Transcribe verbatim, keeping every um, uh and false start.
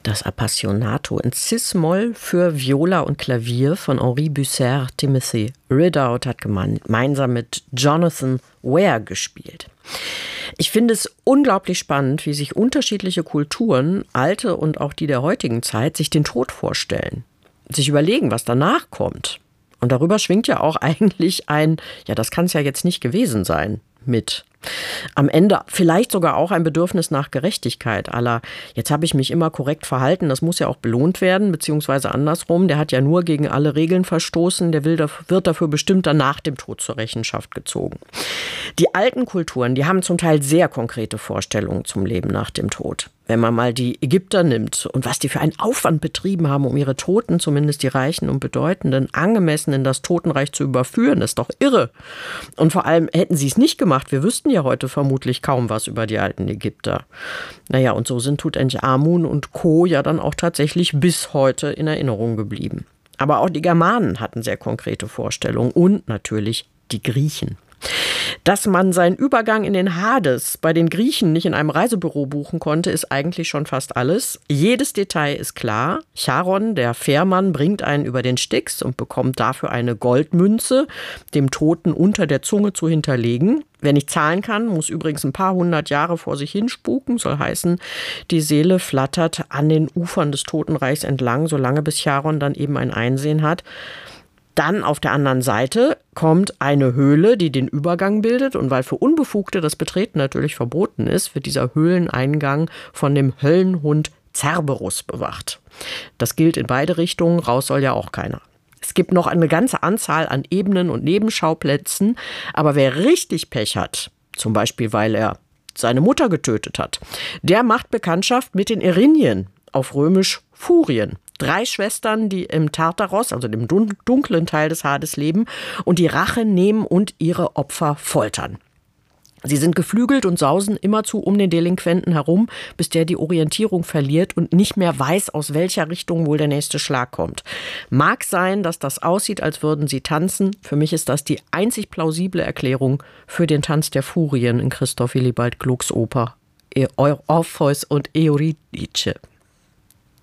Das Appassionato in Cis-Moll für Viola und Klavier von Henri Bucer. Timothy Ridout hat gemeinsam mit Jonathan Ware gespielt. Ich finde es unglaublich spannend, wie sich unterschiedliche Kulturen, alte und auch die der heutigen Zeit, sich den Tod vorstellen. Sich überlegen, was danach kommt. Und darüber schwingt ja auch eigentlich ein, ja, das kann es ja jetzt nicht gewesen sein, mit. Am Ende vielleicht sogar auch ein Bedürfnis nach Gerechtigkeit aller, jetzt habe ich mich immer korrekt verhalten, das muss ja auch belohnt werden, beziehungsweise andersrum, der hat ja nur gegen alle Regeln verstoßen, der will, wird dafür bestimmt dann nach dem Tod zur Rechenschaft gezogen. Die alten Kulturen, die haben zum Teil sehr konkrete Vorstellungen zum Leben nach dem Tod. Wenn man mal die Ägypter nimmt und was die für einen Aufwand betrieben haben, um ihre Toten, zumindest die Reichen und Bedeutenden, angemessen in das Totenreich zu überführen, ist doch irre. Und vor allem hätten sie es nicht gemacht, wir wüssten ja heute vermutlich kaum was über die alten Ägypter. Naja, und so sind Tutanchamun und Co. ja dann auch tatsächlich bis heute in Erinnerung geblieben. Aber auch die Germanen hatten sehr konkrete Vorstellungen und natürlich die Griechen. Dass man seinen Übergang in den Hades bei den Griechen nicht in einem Reisebüro buchen konnte, ist eigentlich schon fast alles. Jedes Detail ist klar. Charon, der Fährmann, bringt einen über den Styx und bekommt dafür eine Goldmünze, dem Toten unter der Zunge zu hinterlegen. Wer nicht zahlen kann, muss übrigens ein paar hundert Jahre vor sich hinspuken. Soll heißen, die Seele flattert an den Ufern des Totenreichs entlang, solange bis Charon dann eben ein Einsehen hat. Dann auf der anderen Seite kommt eine Höhle, die den Übergang bildet. Und weil für Unbefugte das Betreten natürlich verboten ist, wird dieser Höhleneingang von dem Höllenhund Cerberus bewacht. Das gilt in beide Richtungen, raus soll ja auch keiner. Es gibt noch eine ganze Anzahl an Ebenen und Nebenschauplätzen. Aber wer richtig Pech hat, zum Beispiel weil er seine Mutter getötet hat, der macht Bekanntschaft mit den Erinien, auf Römisch Furien. Drei Schwestern, die im Tartaros, also dem dunklen Teil des Hades, leben und die Rache nehmen und ihre Opfer foltern. Sie sind geflügelt und sausen immerzu um den Delinquenten herum, bis der die Orientierung verliert und nicht mehr weiß, aus welcher Richtung wohl der nächste Schlag kommt. Mag sein, dass das aussieht, als würden sie tanzen. Für mich ist das die einzig plausible Erklärung für den Tanz der Furien in Christoph Willibald Glucks Oper Orpheus und Eurydice.